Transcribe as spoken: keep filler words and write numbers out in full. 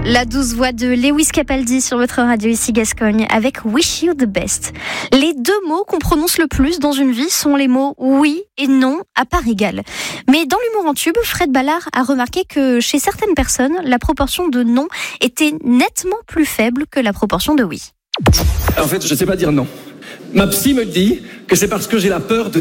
La douce voix de Lewis Capaldi sur votre radio ici Gascogne avec Wish You the Best. Les deux mots qu'on prononce le plus dans une vie sont les mots oui et non à part égale. Mais dans l'humour en tube, Fred Ballard a remarqué que chez certaines personnes, la proportion de non était nettement plus faible que la proportion de oui. En fait, je sais pas dire non. Ma psy me dit que c'est parce que j'ai la peur de